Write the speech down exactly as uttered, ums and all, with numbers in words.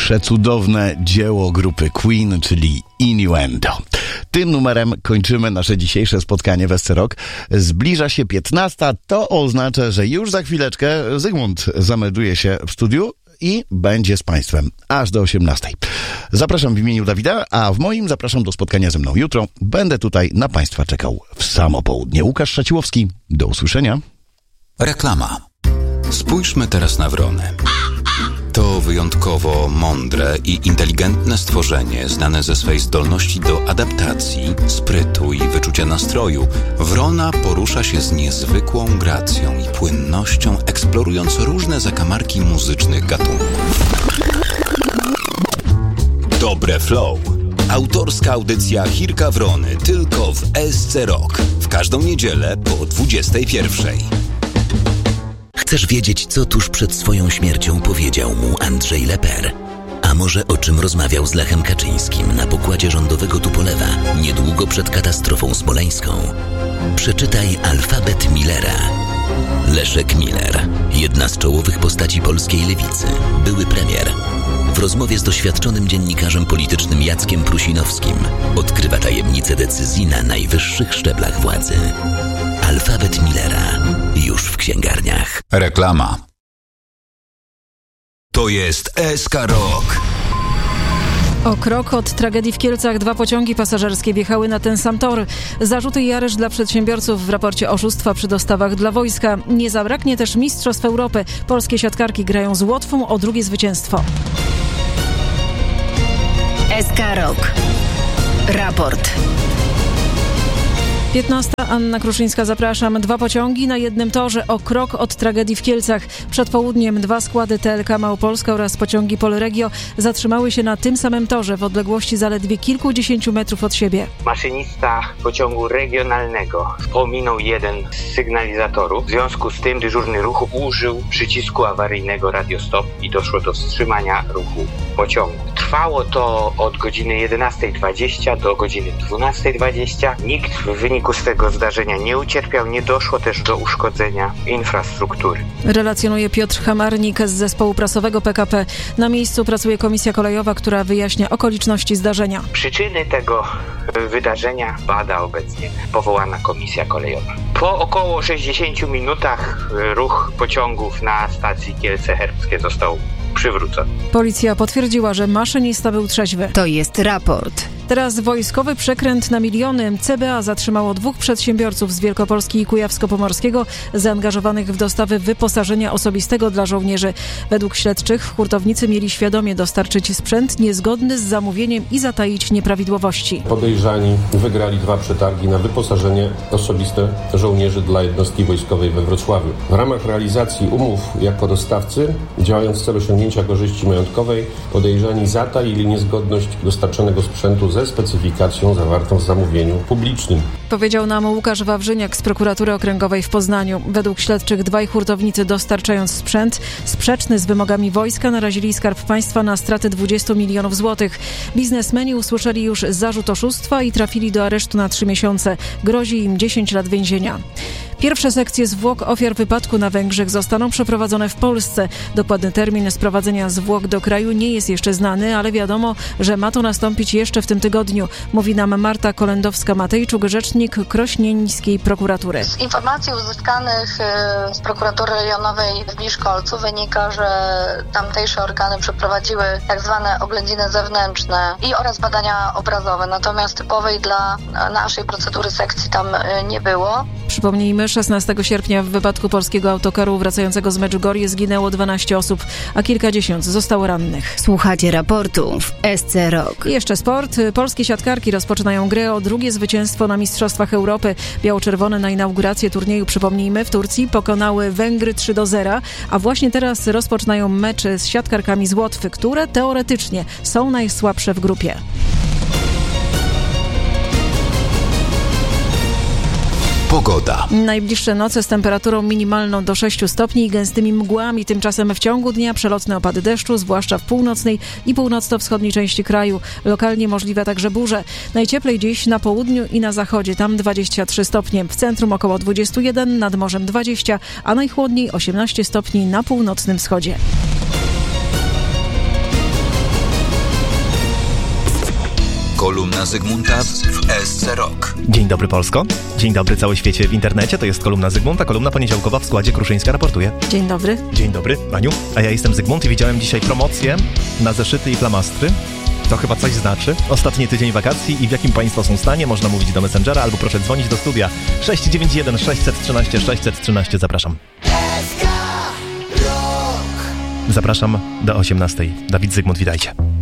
przecudowne dzieło grupy Queen, czyli Innuendo. Tym numerem kończymy nasze dzisiejsze spotkanie w S C Rock. Zbliża się piętnasta, to oznacza, że już za chwileczkę Zygmunt zamelduje się w studiu i będzie z Państwem aż do osiemnastej. Zapraszam w imieniu Dawida, a w moim zapraszam do spotkania ze mną jutro. Będę tutaj na Państwa czekał w samo południe. Łukasz Szaciłowski, do usłyszenia. Reklama. Spójrzmy teraz na wrony. To wyjątkowo mądre i inteligentne stworzenie, znane ze swej zdolności do adaptacji, sprytu i wyczucia nastroju. Wrona porusza się z niezwykłą gracją i płynnością, eksplorując różne zakamarki muzycznych gatunków. Dobre Flow. Autorska audycja Chirka Wrony tylko w S C Rock. W każdą niedzielę po dwudziestej pierwszej. Chcesz wiedzieć, co tuż przed swoją śmiercią powiedział mu Andrzej Leper? A może o czym rozmawiał z Lechem Kaczyńskim na pokładzie rządowego Tupolewa niedługo przed katastrofą smoleńską? Przeczytaj Alfabet Millera. Leszek Miller, jedna z czołowych postaci polskiej lewicy, były premier. W rozmowie z doświadczonym dziennikarzem politycznym Jackiem Prusinowskim odkrywa tajemnice decyzji na najwyższych szczeblach władzy. Alfabet Millera. Już w księgarniach. Reklama. To jest S K Rock. O krok od tragedii w Kielcach dwa pociągi pasażerskie wjechały na ten sam tor. Zarzuty i areszt dla przedsiębiorców w raporcie oszustwa przy dostawach dla wojska. Nie zabraknie też Mistrzostw Europy. Polskie siatkarki grają z Łotwą o drugie zwycięstwo. S K Rock. Raport. piętnasta. Anna Kruszyńska, zapraszam. Dwa pociągi na jednym torze, o krok od tragedii w Kielcach. Przed południem dwa składy T L K Małopolska oraz pociągi Polregio zatrzymały się na tym samym torze w odległości zaledwie kilkudziesięciu metrów od siebie. Maszynista pociągu regionalnego pominął jeden z sygnalizatorów. W związku z tym dyżurny ruchu użył przycisku awaryjnego Radio Stop i doszło do wstrzymania ruchu pociągu. Trwało to od godziny jedenastej dwadzieścia do godziny dwunastej dwadzieścia. Nikt w wyniku z tego zdarzenia nie ucierpiał, nie doszło też do uszkodzenia infrastruktury. Relacjonuje Piotr Hamarnik z zespołu prasowego P K P. Na miejscu pracuje komisja kolejowa, która wyjaśnia okoliczności zdarzenia. Przyczyny tego wydarzenia bada obecnie powołana komisja kolejowa. Po około sześćdziesięciu minutach ruch pociągów na stacji Kielce-Herbskie został przywrócony. Policja potwierdziła, że maszynista był trzeźwy. To jest raport. Teraz wojskowy przekręt na miliony. C B A zatrzymało dwóch przedsiębiorców z Wielkopolski i Kujawsko-Pomorskiego zaangażowanych w dostawy wyposażenia osobistego dla żołnierzy. Według śledczych hurtownicy mieli świadomie dostarczyć sprzęt niezgodny z zamówieniem i zataić nieprawidłowości. Podejrzani wygrali dwa przetargi na wyposażenie osobiste żołnierzy dla jednostki wojskowej we Wrocławiu. W ramach realizacji umów jako dostawcy, działając w celu osiągnięcia korzyści majątkowej, podejrzani zataili niezgodność dostarczonego sprzętu ze specyfikacją zawartą w zamówieniu publicznym. Powiedział nam Łukasz Wawrzyniak z prokuratury okręgowej w Poznaniu. Według śledczych dwaj hurtownicy, dostarczając sprzęt sprzeczny z wymogami wojska, narazili Skarb Państwa na straty dwudziestu milionów złotych. Biznesmeni usłyszeli już zarzut oszustwa i trafili do aresztu na trzy miesiące. Grozi im dziesięć lat więzienia. Pierwsze sekcje zwłok ofiar wypadku na Węgrzech zostaną przeprowadzone w Polsce. Dokładny termin sprowadzenia zwłok do kraju nie jest jeszcze znany, ale wiadomo, że ma to nastąpić jeszcze w tym tygodniu, mówi nam Marta Kolendowska-Matejczuk, rzecznik krośnieńskiej prokuratury. Z informacji uzyskanych z prokuratury rejonowej w Biszkolcu wynika, że tamtejsze organy przeprowadziły tak zwane oględziny zewnętrzne i oraz badania obrazowe, natomiast typowej dla naszej procedury sekcji tam nie było. Przypomnijmy, szesnastego sierpnia w wypadku polskiego autokaru wracającego z Medjugorje zginęło dwanaście osób, a kilkadziesiąt zostało rannych. Słuchacie raportu w S C Rock. I jeszcze sport. Polskie siatkarki rozpoczynają grę o drugie zwycięstwo na Mistrzostwach Europy. Biało-czerwone na inaugurację turnieju, przypomnijmy, w Turcji pokonały Węgry trzy do zera, a właśnie teraz rozpoczynają mecze z siatkarkami z Łotwy, które teoretycznie są najsłabsze w grupie. Pogoda. Najbliższe noce z temperaturą minimalną do sześciu stopni i gęstymi mgłami. Tymczasem w ciągu dnia przelotne opady deszczu, zwłaszcza w północnej i północno-wschodniej części kraju. Lokalnie możliwe także burze. Najcieplej dziś na południu i na zachodzie. Tam dwadzieścia trzy stopnie. W centrum około dwadzieścia jeden, nad morzem dwadzieścia, a najchłodniej osiemnaście stopni na północnym wschodzie. Kolumna Zygmunta w S C Rock. Dzień dobry Polsko, dzień dobry cały świecie w internecie, to jest kolumna Zygmunta, kolumna poniedziałkowa w składzie Kruszyńska raportuje. Dzień dobry. Dzień dobry, Aniu, a ja jestem Zygmunt i widziałem dzisiaj promocję na zeszyty i flamastry. To chyba coś znaczy. Ostatni tydzień wakacji i w jakim Państwo są stanie? Można mówić do Messengera albo proszę dzwonić do studia sześć dziewięć jeden sześć jeden trzy sześć jeden trzy. Zapraszam. Zapraszam do osiemnastej. Dawid Zygmunt, witajcie.